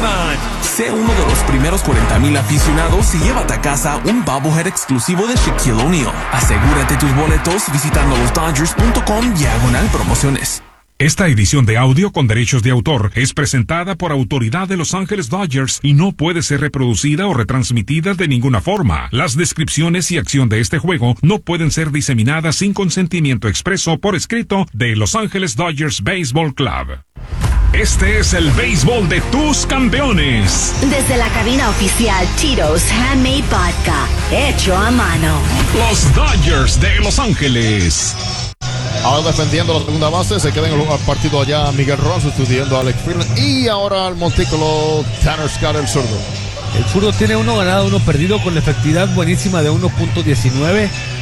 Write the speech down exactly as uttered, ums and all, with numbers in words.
Time. Sé uno de los primeros cuarenta mil aficionados y llévate a casa un bobblehead exclusivo de Shaquille O'Neal. Asegúrate tus boletos visitando los dodgers punto com diagonal promociones. Esta edición de audio con derechos de autor es presentada por autoridad de Los Ángeles Dodgers y no puede ser reproducida o retransmitida de ninguna forma. Las descripciones y acción de este juego no pueden ser diseminadas sin consentimiento expreso por escrito de Los Ángeles Dodgers Baseball Club. Este es el béisbol de tus campeones. Desde la cabina oficial Tito's Handmade Vodka, hecho a mano. Los Dodgers de Los Ángeles. Ahora defendiendo la segunda base, se queda en el partido allá Miguel Ross, sustituyendo a Alex Freeland. Y ahora al montículo Tanner Scott, el zurdo. El zurdo tiene uno ganado, uno perdido, con la efectividad buenísima de uno punto diecinueve.